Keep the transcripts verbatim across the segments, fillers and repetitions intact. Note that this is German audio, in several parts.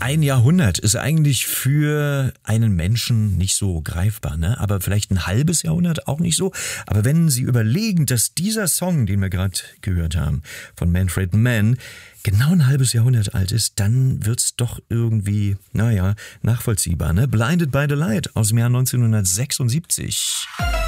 Ein Jahrhundert ist eigentlich für einen Menschen nicht so greifbar, ne? Aber vielleicht ein halbes Jahrhundert auch nicht so. Aber wenn Sie überlegen, dass dieser Song, den wir gerade gehört haben, von Manfred Mann, genau ein halbes Jahrhundert alt ist, dann wird's doch irgendwie, naja, nachvollziehbar, ne? Blinded by the Light aus dem Jahr neunzehnhundertsechsundsiebzig.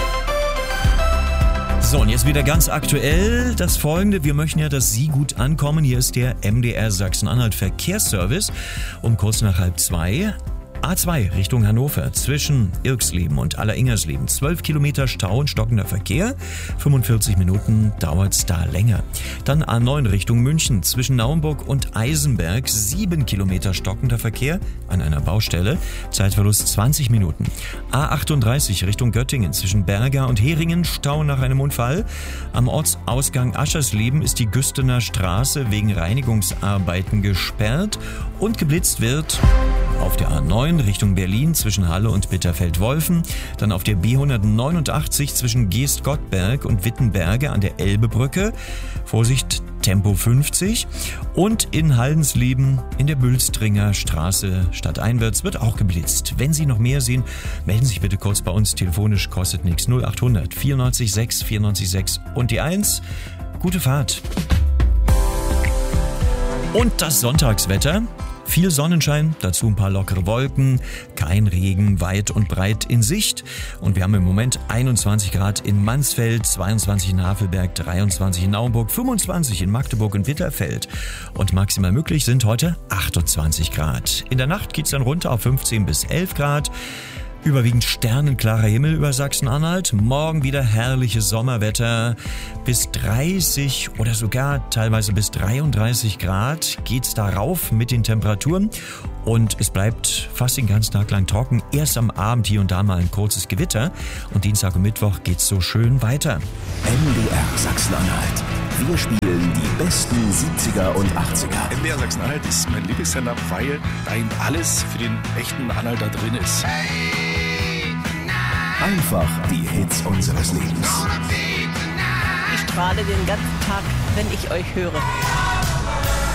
So, und jetzt wieder ganz aktuell das Folgende. Wir möchten ja, dass Sie gut ankommen. Hier ist der M D R Sachsen-Anhalt Verkehrsservice um kurz nach halb zwei. A zwei Richtung Hannover zwischen Irksleben und Alleringhersleben. zwölf Kilometer Stau und stockender Verkehr. fünfundvierzig Minuten dauert's da länger. Dann A neun Richtung München zwischen Naumburg und Eisenberg. sieben Kilometer stockender Verkehr an einer Baustelle. Zeitverlust zwanzig Minuten. A achtunddreißig Richtung Göttingen zwischen Berga und Heringen. Stau nach einem Unfall. Am Ortsausgang Aschersleben ist die Güstener Straße wegen Reinigungsarbeiten gesperrt und geblitzt wird auf der A neun Richtung Berlin zwischen Halle und Bitterfeld-Wolfen, dann auf der B hundertneunundachtzig zwischen Geest-Gottberg und Wittenberge an der Elbebrücke, Vorsicht, Tempo fünfzig, und in Haldensleben in der Bülstringer Straße stadteinwärts wird auch geblitzt. Wenn Sie noch mehr sehen, melden Sie sich bitte kurz bei uns, telefonisch kostet nichts, null achthundert vierundneunzig sechs vierundneunzig sechs und die eins. Gute Fahrt. Und das Sonntagswetter. Viel Sonnenschein, dazu ein paar lockere Wolken, kein Regen, weit und breit in Sicht. Und wir haben im Moment einundzwanzig Grad in Mansfeld, zweiundzwanzig in Havelberg, dreiundzwanzig in Naumburg, fünfundzwanzig in Magdeburg und Bitterfeld. Und maximal möglich sind heute achtundzwanzig Grad. In der Nacht geht's dann runter auf fünfzehn bis elf Grad. Überwiegend sternenklarer Himmel über Sachsen-Anhalt. Morgen wieder herrliches Sommerwetter. Bis dreißig oder sogar teilweise bis dreiunddreißig Grad geht's da rauf mit den Temperaturen. Und es bleibt fast den ganzen Tag lang trocken. Erst am Abend hier und da mal ein kurzes Gewitter. Und Dienstag und Mittwoch geht's so schön weiter. M D R Sachsen-Anhalt. Wir spielen die besten siebziger und achtziger. M D R Sachsen-Anhalt ist mein Lieblingssender, weil da eben alles für den echten Anhalter drin ist. Einfach die Hits unseres Lebens. Ich strahle den ganzen Tag, wenn ich euch höre.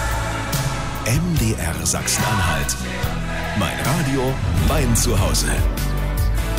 M D R Sachsen-Anhalt. Mein Radio, mein Zuhause.